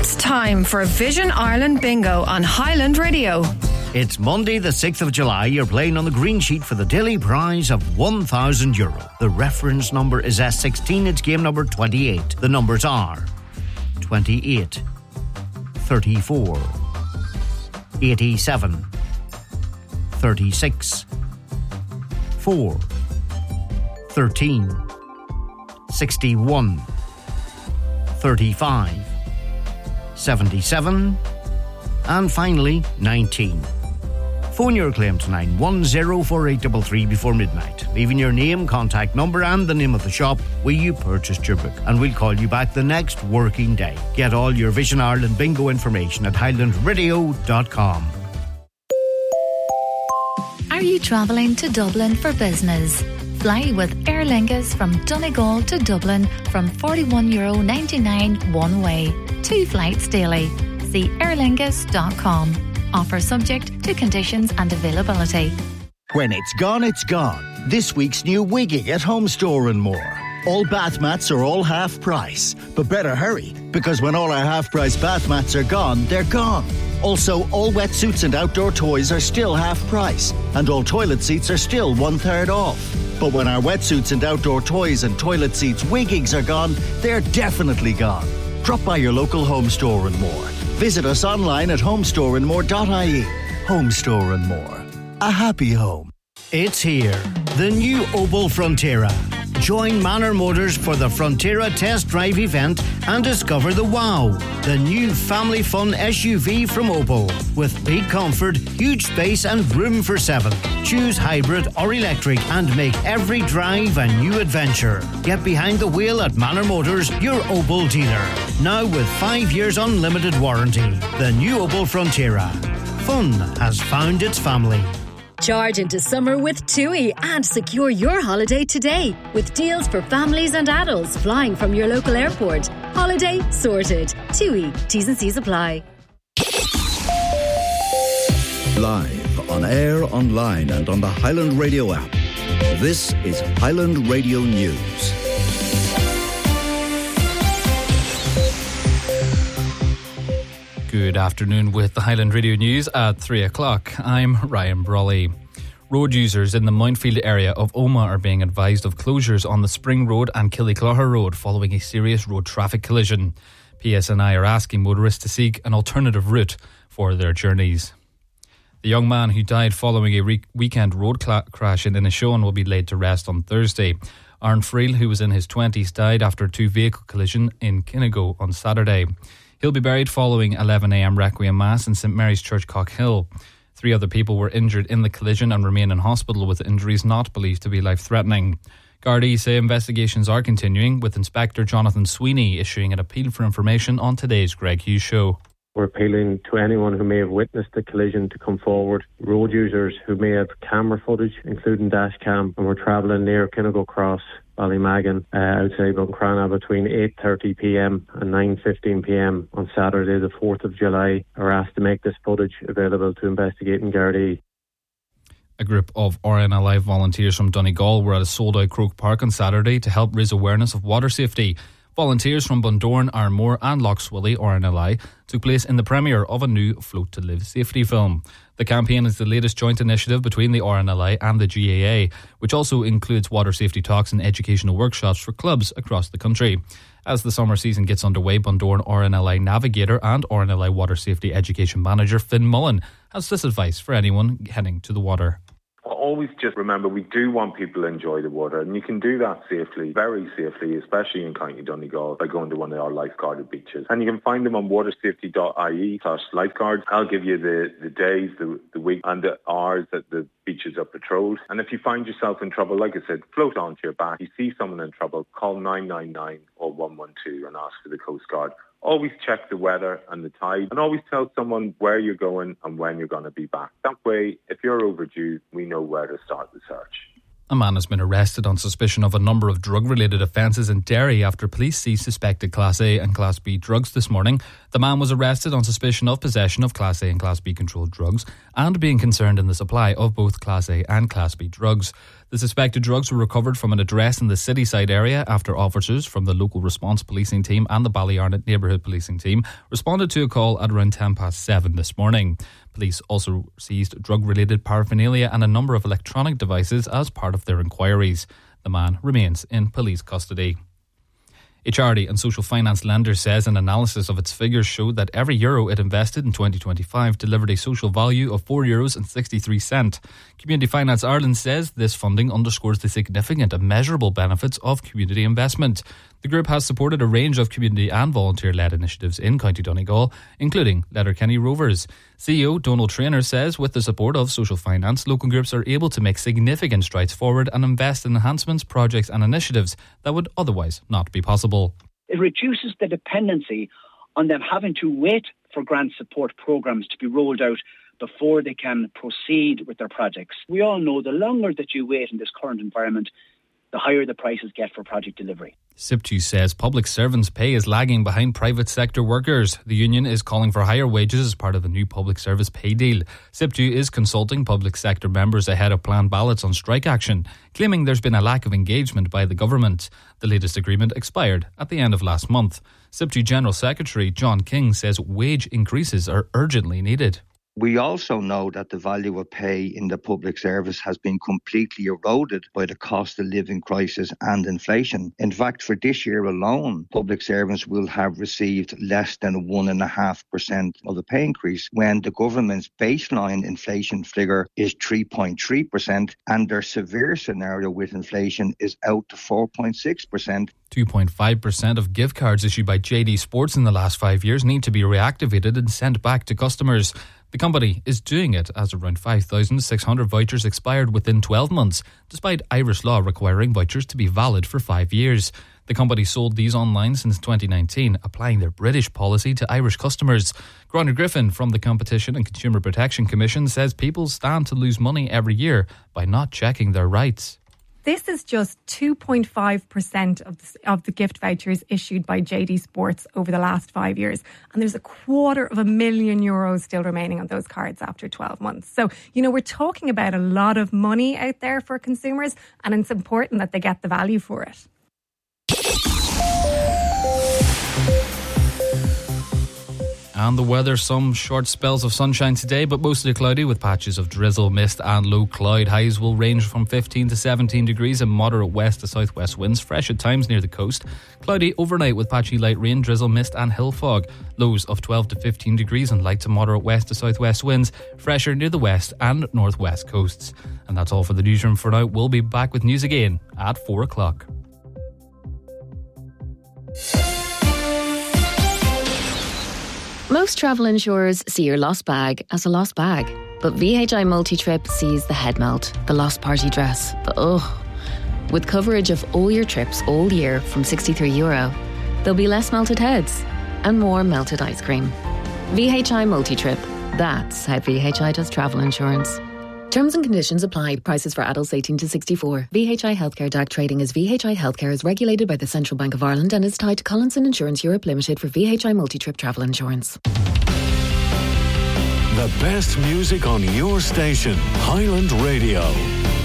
It's time for Vision Ireland Bingo on Highland Radio. It's Monday the 6th of July. You're playing on the green sheet for the daily prize of €1,000. The reference number is S16. It's game number 28. The numbers are 28, 34, 87, 36, 4, 13, 61, 35, 77, and finally 19. Phone your claim to 9104833 before midnight, leaving your name, contact number and the name of the shop where you purchased your book, and we'll call you back the next working day. Get all your Vision Ireland bingo information at highlandradio.com. Are you travelling to Dublin for business? Fly with Aer Lingus from Donegal to Dublin from €41.99 one way. 2 flights daily. See aerlingus.com. Offer subject to conditions and availability. When it's gone, it's gone. This week's new Wigging at Home Store and More. All bath mats are all half price. But better hurry, because when all our half price bath mats are gone, they're gone. Also, all wetsuits and outdoor toys are still half price. And all toilet seats are still 1/3 off. But when our wetsuits and outdoor toys and toilet seats Wiggings are gone, they're definitely gone. Drop by your local Home Store and More. Visit us online at homestoreandmore.ie. Home Store and More. A happy home. It's here, the new Opel Frontera. Join Manor Motors for the Frontera test drive event and discover the wow, the new family fun SUV from Opel. With big comfort, huge space and room for 7. Choose hybrid or electric and make every drive a new adventure. Get behind the wheel at Manor Motors, your Opel dealer. Now with 5 years unlimited warranty. The new Opel Frontera. Fun has found its family. Charge into summer with TUI and secure your holiday today with deals for families and adults flying from your local airport. Holiday sorted. TUI. T's and C's apply. Live, on air, online and on the Highland Radio app. This is Highland Radio News. Good afternoon with the Highland Radio News at 3 o'clock. I'm Ryan Brawley. Road users in the Mountfield area of Omagh are being advised of closures on the Spring Road and Killyclogher Road following a serious road traffic collision. PSNI are asking motorists to seek an alternative route for their journeys. The young man who died following a weekend road crash in Inishowen will be laid to rest on Thursday. Aaron Friel, who was in his 20s, died after a 2-vehicle collision in Kinnigo on Saturday. He'll be buried following 11am Requiem Mass in St Mary's Church, Cockhill. 3 other people were injured in the collision and remain in hospital with injuries not believed to be life-threatening. Gardaí say investigations are continuing, with Inspector Jonathan Sweeney issuing an appeal for information on today's Greg Hughes Show. We're appealing to anyone who may have witnessed the collision to come forward. Road users who may have camera footage, including dash cam, and were travelling near Kinnigo Cross, Ballymagan, outside Buncrana between 8:30pm and 9:15pm on Saturday the 4th of July are asked to make this footage available to investigating Gardaí. A group of RNLI volunteers from Donegal were at a sold-out Croke Park on Saturday to help raise awareness of water safety. Volunteers from Bundoran, Armore and Lough Swilly, RNLI, took place in the premiere of a new Float to Live safety film. The campaign is the latest joint initiative between the RNLI and the GAA, which also includes water safety talks and educational workshops for clubs across the country. As the summer season gets underway, Bundoran RNLI navigator and RNLI water safety education manager Finn Mullen has this advice for anyone heading to the water. Always just remember, we do want people to enjoy the water, and you can do that safely, very safely, especially in County Donegal, by going to one of our lifeguarded beaches. And you can find them on watersafety.ie/lifeguards. I'll give you the days, the week and the hours that the beaches are patrolled. And if you find yourself in trouble, like I said, float onto your back. You see someone in trouble, call 999 or 112 and ask for the Coast Guard. Always check the weather and the tide, and always tell someone where you're going and when you're going to be back. That way, if you're overdue, we know where to start the search. A man has been arrested on suspicion of a number of drug-related offences in Derry after police seized suspected Class A and Class B drugs this morning. The man was arrested on suspicion of possession of Class A and Class B controlled drugs and being concerned in the supply of both Class A and Class B drugs. The suspected drugs were recovered from an address in the Cityside area after officers from the local response policing team and the Ballyarnett neighbourhood policing team responded to a call at around 7:10 this morning. Police also seized drug-related paraphernalia and a number of electronic devices as part of their inquiries. The man remains in police custody. A charity and social finance lender says an analysis of its figures showed that every euro it invested in 2025 delivered a social value of €4.63. Community Finance Ireland says this funding underscores the significant and measurable benefits of community investment. The group has supported a range of community and volunteer-led initiatives in County Donegal, including Letterkenny Rovers. CEO Donald Traynor says with the support of social finance, local groups are able to make significant strides forward and invest in enhancements, projects and initiatives that would otherwise not be possible. It reduces the dependency on them having to wait for grant support programmes to be rolled out before they can proceed with their projects. We all know the longer that you wait in this current environment, the higher the prices get for project delivery. SIPTU says public servants' pay is lagging behind private sector workers. The union is calling for higher wages as part of the new public service pay deal. SIPTU is consulting public sector members ahead of planned ballots on strike action, claiming there's been a lack of engagement by the government. The latest agreement expired at the end of last month. SIPTU General Secretary John King says wage increases are urgently needed. We also know that the value of pay in the public service has been completely eroded by the cost of living crisis and inflation. In fact, for this year alone, public servants will have received less than 1.5% of the pay increase, when the government's baseline inflation figure is 3.3% and their severe scenario with inflation is out to 4.6%. 2.5% of gift cards issued by JD Sports in the last 5 years need to be reactivated and sent back to customers. The company is doing it as around 5,600 vouchers expired within 12 months, despite Irish law requiring vouchers to be valid for 5 years. The company sold these online since 2019, applying their British policy to Irish customers. Gráinne Griffin from the Competition and Consumer Protection Commission says people stand to lose money every year by not checking their rights. This is just 2.5% of the gift vouchers issued by JD Sports over the last 5 years. And there's €250,000 still remaining on those cards after 12 months. So, we're talking about a lot of money out there for consumers, and it's important that they get the value for it. And the weather, some short spells of sunshine today, but mostly cloudy with patches of drizzle, mist and low cloud. Highs will range from 15 to 17 degrees and moderate west to southwest winds, fresh at times near the coast. Cloudy overnight with patchy light rain, drizzle, mist and hill fog. Lows of 12 to 15 degrees and light to moderate west to southwest winds, fresher near the west and northwest coasts. And that's all for the newsroom for now. We'll be back with news again at 4 o'clock. Most travel insurers see your lost bag as a lost bag. But VHI Multi-Trip sees the head melt, the lost party dress, the With coverage of all your trips all year from €63, there'll be less melted heads and more melted ice cream. VHI Multi-Trip. That's how VHI does travel insurance. Terms and conditions apply. Prices for adults 18 to 64. VHI Healthcare DAC trading as VHI Healthcare is regulated by the Central Bank of Ireland and is tied to Collinson Insurance Europe Limited for VHI Multi-Trip travel insurance. The best music on your station, Highland Radio.